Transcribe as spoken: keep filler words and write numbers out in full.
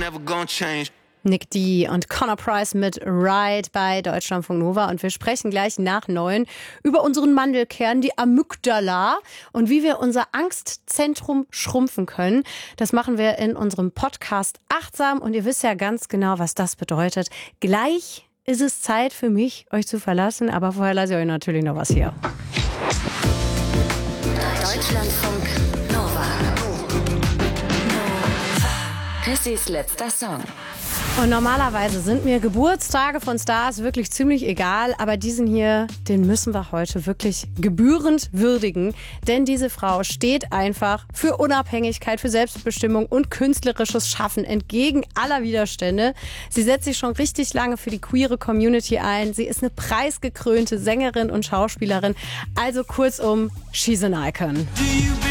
never gonna change. Nick D. und Connor Price mit Ride bei Deutschlandfunk Nova. Und wir sprechen gleich nach neun über unseren Mandelkern, die Amygdala, und wie wir unser Angstzentrum schrumpfen können. Das machen wir in unserem Podcast Achtsam. Und ihr wisst ja ganz genau, was das bedeutet. Gleich ist es Zeit für mich, euch zu verlassen. Aber vorher lasse ich euch natürlich noch was hier. Deutschlandfunk Nova. Chrissys letzter Song. Und normalerweise sind mir Geburtstage von Stars wirklich ziemlich egal, aber diesen hier, den müssen wir heute wirklich gebührend würdigen. Denn diese Frau steht einfach für Unabhängigkeit, für Selbstbestimmung und künstlerisches Schaffen entgegen aller Widerstände. Sie setzt sich schon richtig lange für die queere Community ein. Sie ist eine preisgekrönte Sängerin und Schauspielerin. Also kurzum, she's an icon.